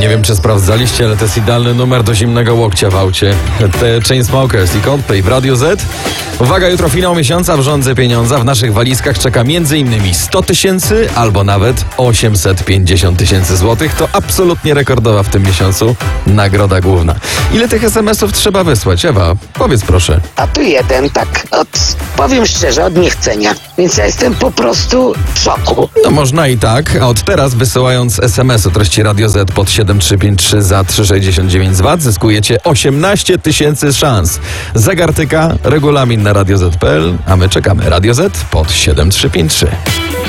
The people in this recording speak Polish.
Nie wiem, czy sprawdzaliście, ale to jest idealny numer do zimnego łokcia w aucie. The Chainsmokers i Coldplay w Radio Z. Uwaga, jutro finał miesiąca w Żądze Pieniądza. W naszych walizkach czeka m.in. 100 tysięcy albo nawet 850 tysięcy złotych. To absolutnie rekordowa w tym miesiącu nagroda główna. Ile tych SMS-ów trzeba wysłać? Ewa, powiedz proszę. A tu jeden, tak powiem szczerze, od niechcenia. Więc ja jestem po prostu w szoku. No można i tak, a od teraz wysyłając SMS o treści Radio Z pod 7353 za 369 zwad zyskujecie 18 tysięcy szans. Zegar tyka, regulamin na radioz.pl, a my czekamy. Radio Z pod 7353.